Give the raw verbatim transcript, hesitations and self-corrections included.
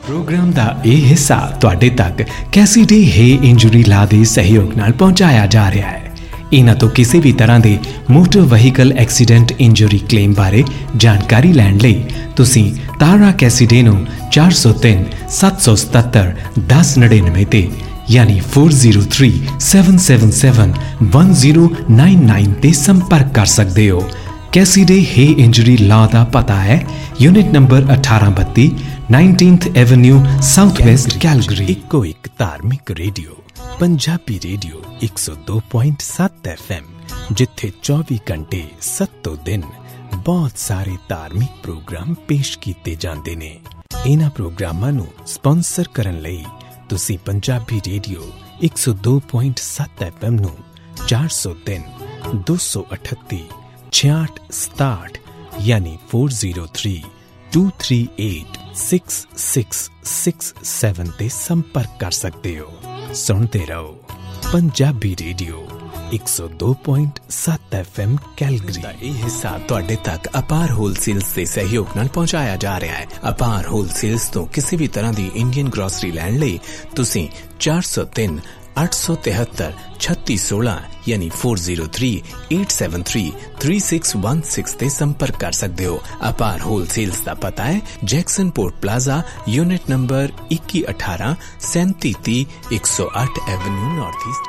Programme का यह हिस्सा तुहाडे तक कैसीडे हे इंजरी ला दे सहयोग नाल पहुंचाया जा रहा है। इन्हां तो किसी भी तरह के motor vehicle accident injury claim बारे जानकारी लैण लई तुसीं तारा कैसीडे नूं चार सौ तीन सत्त सौ सतहत्तर दस नड़िनवे ते यानी four zero three seven seven seven one zero nine nine ते संपर्क कर सकते हो। कैसीडे हे इंजरी लॉ का पता है यूनिट नंबर अठारह बत्ती nineteenth Avenue south west Calgary. Eco एक धार्मिक रेडियो पंजाबी रेडियो एक सौ दो पॉइंट सत्त एफ एम जिथे चौबी घंटे सत्तों दिन बहुत सारे धार्मिक प्रोग्राम पेश किए जाते ने। इन्हां प्रोग्रामां नूं स्पॉन्सर करन लई तुसीं पंजाबी रेडियो एक सौ दो पॉइंट सत्त एफ एम नूं चार सौ तीन दो सौ अठत्ती छियाठ सताहठ यानी four zero three to three eight six six six seven ते संपर्क कर सकते हो। सुनते रहो पंजाबी रेडियो एक सौ दो पॉइंट सत्त एफ एम कैलगरी। यह हिस्सा तुहाडे तक अपार होलसेल्स के सहयोग नाल पहुंचाया जा रहा है। अपार होलसेल्स तो किसी भी तरह की इंडियन ग्रोसरी लैण लई तुसीं चार सौ तीन अठ सौ तिहत्तर छत्ती सोलह यानी four zero three eight seven three three six one six ते संपर्क कर सकते हो। अपार होलसेल्स का पता है Jackson port plaza unit number इक्की अठारह सैंती ती एक सौ आठ एवेन्यू नॉर्थ ईस्ट।